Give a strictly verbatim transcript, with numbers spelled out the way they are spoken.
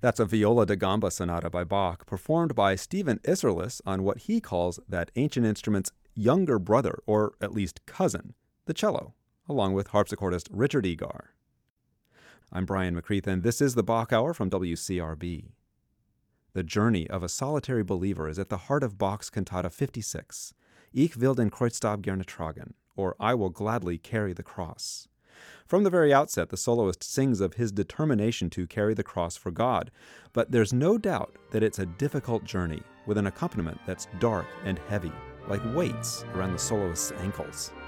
That's a viola da gamba sonata by Bach, performed by Stephen Isserlis on what he calls that ancient instrument's younger brother, or at least cousin, the cello, along with harpsichordist Richard Egar. I'm Brian McCreath, and this is the Bach Hour from W C R B. The journey of a solitary believer is at the heart of Bach's Cantata fifty-six, Ich will den Kreuzstab gerne tragen, or I will gladly carry the cross. From the very outset, the soloist sings of his determination to carry the cross for God, but there's no doubt that it's a difficult journey with an accompaniment that's dark and heavy, like weights around the soloist's ankles.